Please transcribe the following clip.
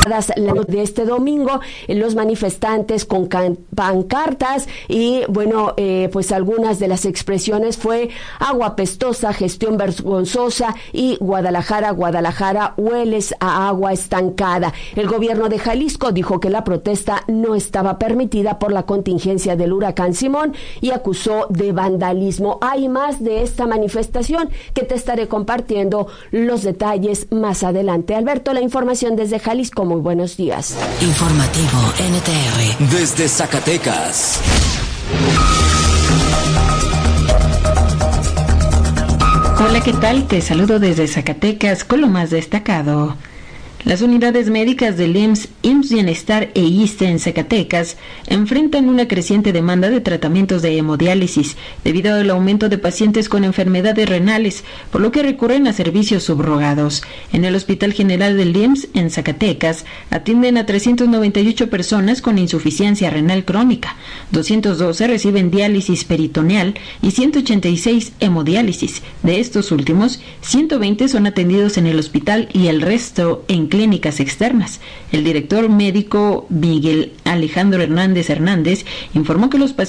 de este domingo, los manifestantes con pancartas y pues algunas de las expresiones fue agua pestosa, gestión vergonzosa y Guadalajara, hueles a agua estancada. El gobierno de Jalisco dijo que la protesta no estaba permitida por la contingencia del huracán Simón y acusó de vandalismo. Hay más de esta manifestación que te estaré compartiendo los detalles más adelante. Alberto, la información desde Jalisco. Muy buenos días. Informativo NTR. Desde Zacatecas. Hola, ¿qué tal? Te saludo desde Zacatecas con lo más destacado. Las unidades médicas del IMSS Bienestar e ISSSTE en Zacatecas enfrentan una creciente demanda de tratamientos de hemodiálisis debido al aumento de pacientes con enfermedades renales, por lo que recurren a servicios subrogados. En el Hospital General del IMSS en Zacatecas atienden a 398 personas con insuficiencia renal crónica, 212 reciben diálisis peritoneal y 186 hemodiálisis. De estos últimos, 120 son atendidos en el hospital y el resto en clínicas externas. El director médico Miguel Alejandro Hernández informó que los pacientes